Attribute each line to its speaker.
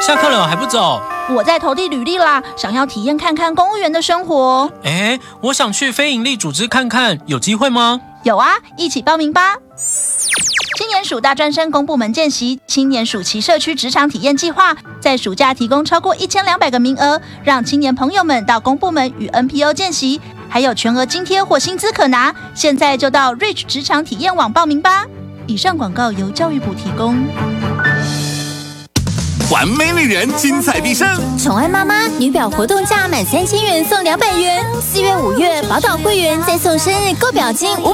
Speaker 1: 下课了还不走？
Speaker 2: 我在投递履历啦，想要体验看看公务员的生活。
Speaker 1: 我想去非营利组织看看，有机会吗？
Speaker 2: 有啊，一起报名吧。青年署大专生公部门见习，青年暑期社区职场体验计划，在暑假提供超过1200个名额，让青年朋友们到公部门与 NPO 见习，还有全额津贴或薪资可拿。现在就到 Reach 职场体验网报名吧。以上广告由教育部提供。
Speaker 3: 完美女人精彩必胜，
Speaker 4: 宠爱妈妈女表活动价满3000元送200元，4月5月宝岛会员再送生日购表金500